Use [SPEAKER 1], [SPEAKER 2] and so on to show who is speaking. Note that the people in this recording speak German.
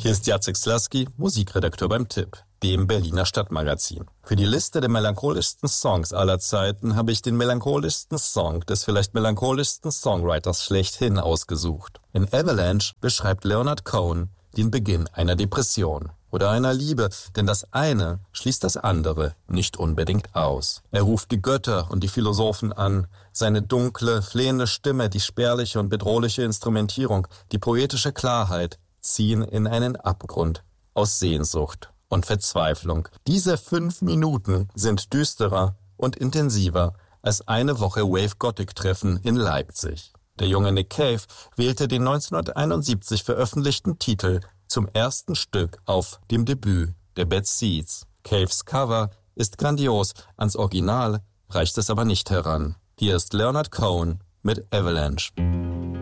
[SPEAKER 1] Hier ist Jacek Slaski, Musikredakteur beim Tipp, dem Berliner Stadtmagazin. Für die Liste der melancholischsten Songs aller Zeiten habe ich den melancholischsten Song des vielleicht melancholischsten Songwriters schlechthin ausgesucht. In Avalanche beschreibt Leonard Cohen den Beginn einer Depression oder einer Liebe, denn das eine schließt das andere nicht unbedingt aus. Er ruft die Götter und die Philosophen an, seine dunkle, flehende Stimme, die spärliche und bedrohliche Instrumentierung, die poetische Klarheit ziehen in einen Abgrund aus Sehnsucht und Verzweiflung. Diese 5 Minuten sind düsterer und intensiver als eine Woche Wave-Gothic-Treffen in Leipzig. Der junge Nick Cave wählte den 1971 veröffentlichten Titel zum ersten Stück auf dem Debüt der Bad Seeds. Caves Cover ist grandios, ans Original reicht es aber nicht heran. Hier ist Leonard Cohen mit Avalanche.